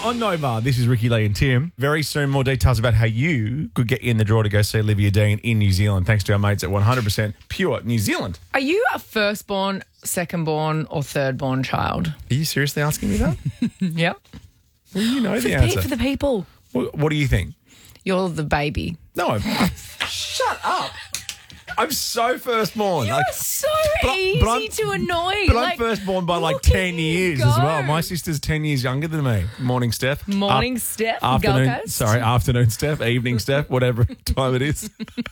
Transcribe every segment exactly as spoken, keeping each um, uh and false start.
on Nova. This is Ricky Lee and Tim. Very soon, more details about how you could get in the draw to go see Olivia Dean in New Zealand, thanks to our mates at one hundred percent Pure New Zealand. Are you a firstborn, secondborn, or thirdborn child? Are you seriously asking me that? Yep. Well, you know For the the, answer. pe- for the people. What, what do you think? You're the baby. No, I'm... Shut up. I'm so firstborn. You're Like, so but I- easy but I'm- to annoy. But like, I'm firstborn by like look at ten you years go. as well. My sister's ten years younger than me. Morning, Steph. Morning, Af- Steph. Afternoon. Gold Coast. Sorry, afternoon, Steph. Evening, Steph. Whatever time it is.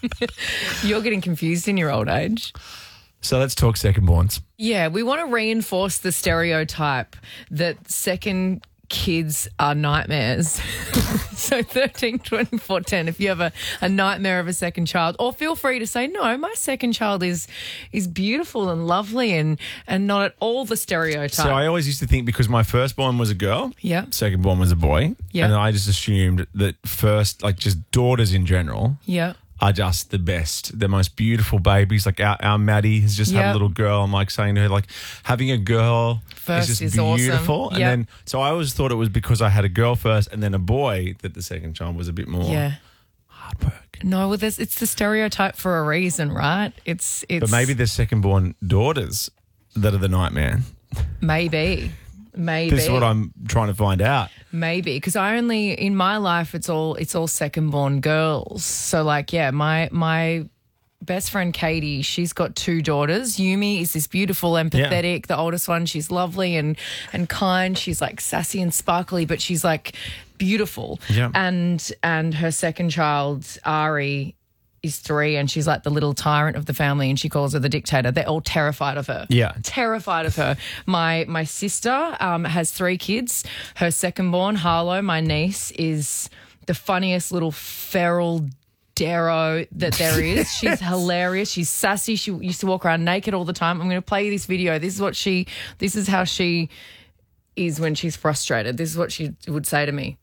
You're getting confused in your old age. So let's talk secondborns. Yeah, we want to reinforce the stereotype that second kids are nightmares. So thirteen, twenty-four, ten, if you have a, a nightmare of a second child, or feel free to say, no, my second child is is beautiful and lovely and, and not at all the stereotype. So I always used to think because my firstborn was a girl, Yeah. secondborn was a boy, Yeah. and I just assumed that first, like just daughters in general, Yeah. are just the best, the most beautiful babies. Like our, our Maddie has just had Yep. a little girl. I'm like saying to her, like having a girl First is just is awesome. beautiful. And Yep. then, so I always thought it was because I had a girl first and then a boy that the second child was a bit more Yeah. hard work. No, well, there's, it's the stereotype for a reason, right? It's it's But maybe there's second-born daughters that are the nightmare. maybe. Maybe. This is what I'm trying to find out. Maybe because I only in my life it's all it's all second born girls. So like yeah, my my best friend Katie, she's got two daughters. Yumi is this beautiful, empathetic. The oldest one, she's lovely and and kind. She's like sassy and sparkly, but she's like beautiful. Yeah. And and her second child, Ari, is three and she's like the little tyrant of the family and she calls her the dictator. They're all terrified of her. Yeah. Terrified of her. My my sister um, has three kids. Her second born, Harlow, my niece, is the funniest little feral Darrow that there is. She's hilarious. She's sassy. She used to walk around naked all the time. I'm going to play you this video. This is what she, this is how she is when she's frustrated. This is what she would say to me.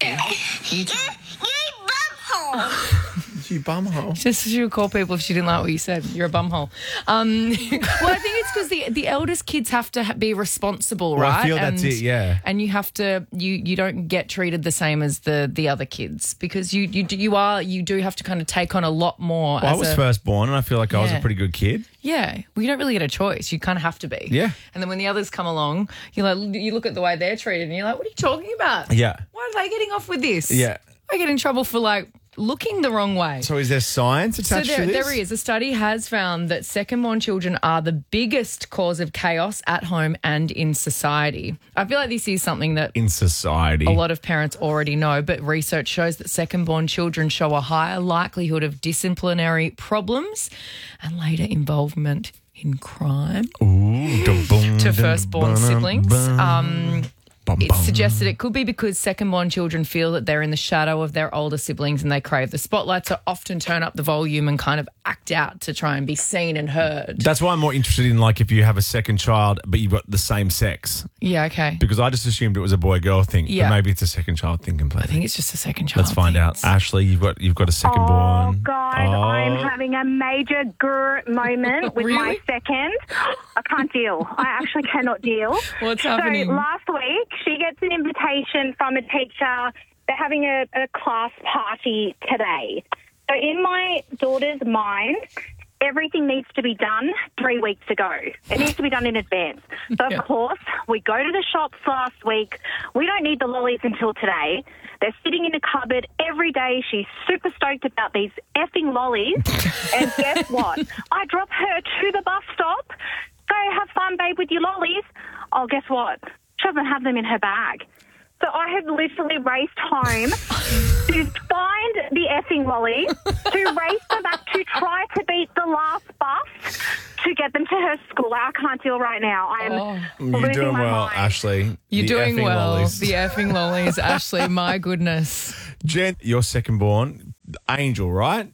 You bumhole. Just she would call people if she didn't like what you said. You're a bumhole. Um, well, I think it's because the the eldest kids have to ha- be responsible, Well, right? I feel that's and, it, yeah. And you have to you you don't get treated the same as the the other kids because you you do- you are you do have to kind of take on a lot more. Well, I as was a, firstborn and I feel like I was a Yeah. pretty good kid. Yeah, well, you don't really get a choice. You kind of have to be. Yeah. And then when the others come along, you like you look at the way they're treated, and you're like, "What are you talking about? Yeah. Why are they getting off with this? Yeah. I get in trouble for like looking the wrong way." So is there science So attached there, to this? there is. A study has found that second-born children are the biggest cause of chaos at home and in society. I feel like this is something that In society. a lot of parents already know, but research shows that second-born children show a higher likelihood of disciplinary problems and later involvement in crime Ooh, dum-bum, to first-born dum-bum, siblings. bum, Um, bum, It bum. suggests that it could be because second-born children feel that they're in the shadow of their older siblings and they crave the spotlight, so often turn up the volume and kind of act out to try and be seen and heard. That's why I'm more interested in like if you have a second child but you've got the same sex. Yeah, okay. Because I just assumed it was a boy-girl thing. Yeah. But maybe it's a second child thing I completely. think it's just a second child. Let's find thing. out. Ashley, you've got you've got a second Oh, born. guys, Oh. I'm having a major grr moment with my Really? second. I can't deal. I actually cannot deal. What's so happening? last week, she gets an invitation from a teacher. They're having a, a class party today. So in my daughter's mind, everything needs to be done three weeks ago. It needs to be done in advance. So, of Yeah. course, we go to the shops last week. We don't need the lollies until today. They're sitting in a cupboard every day. She's super stoked about these effing lollies. And guess what? I drop her to the bus stop. Go have fun, babe, with your lollies. Oh, guess what? She doesn't have them in her bag. So I have literally raced home to find the effing lollies, to race them back to try to beat the last bus to get them to her school. I can't deal right now. I am Oh. You're losing doing my well, mind. Ashley. You're The doing effing well. lollies. The effing lollies, Ashley. My goodness. Jen, your second born, Angel, right?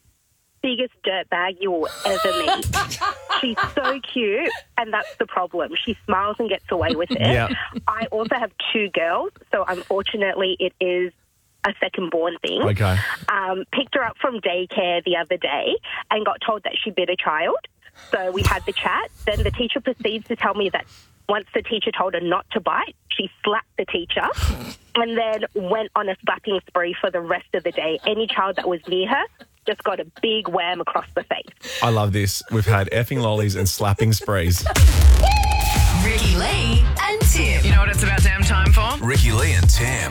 Biggest dirtbag you'll ever meet. She's so cute, and that's the problem. She smiles and gets away with it. Yeah. I also have two girls, so unfortunately it is a second-born thing. Okay. Um, picked her up from daycare the other day and got told that she bit a child. So we had the chat. Then the teacher proceeds to tell me that once the teacher told her not to bite, she slapped the teacher and then went on a slapping spree for the rest of the day. Any child that was near her just got a big wham across the face. I love this. We've had effing lollies and slapping sprees. Ricky Lee and Tim. You know what it's about damn time for? Ricky Lee and Tam.